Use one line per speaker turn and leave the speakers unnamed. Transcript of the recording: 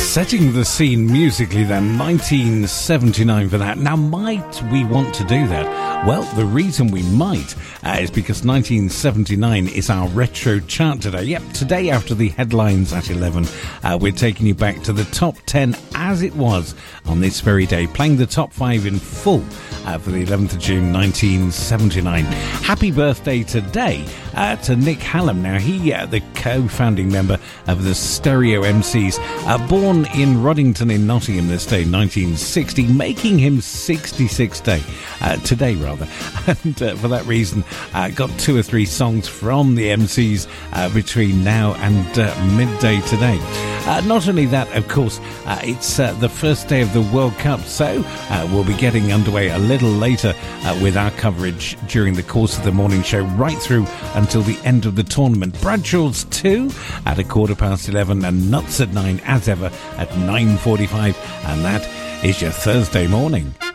Setting the scene musically then, 1979 for that. Now, might we want to do that? Well, the reason we might is because 1979 is our retro chart today. Yep, today after the headlines at 11, we're taking you back to the top 10 as it was on this very day, playing the top 5 in full for the 11th of June 1979. Happy birthday today to Nick Hallam. Now, he, the co-founding member of the Stereo MCs, born in Ruddington in Nottingham this day, 1960, making him 66 today rather. And for that reason, got 2 or 3 songs from the MCs between now and midday today. Not only that, of course, it's the first day of the World Cup, so we'll be getting underway a little later with our coverage during the course of the morning show, right through until the end of the tournament. Bradshaw's 2 at 11:15 and Nuts at 9 as ever at 9:45, and that is your Thursday morning.